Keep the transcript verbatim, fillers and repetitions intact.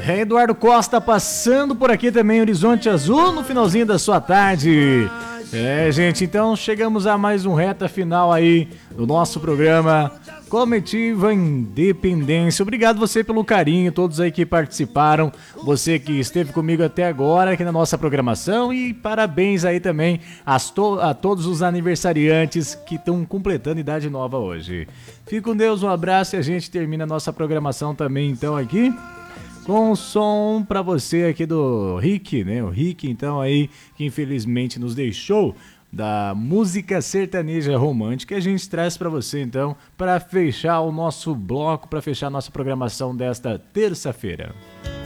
É Eduardo Costa passando por aqui também, Horizonte Azul, no finalzinho da sua tarde. É, gente, então chegamos a mais um reta final aí do nosso programa Comitiva Independência. Obrigado você pelo carinho, todos aí que participaram, você que esteve comigo até agora aqui na nossa programação, e parabéns aí também a, to- a todos os aniversariantes que estão completando idade nova hoje. Fique com Deus, um abraço, e a gente termina a nossa programação também então aqui com um som pra você aqui do Rick, né? O Rick, então, aí, que infelizmente nos deixou, da música sertaneja romântica, a gente traz pra você, então, pra fechar o nosso bloco, pra fechar a nossa programação desta terça-feira.